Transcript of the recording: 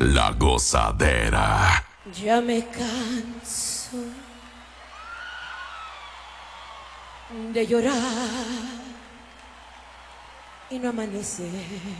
La Gozadera. Ya me canso de llorar y no amanecer.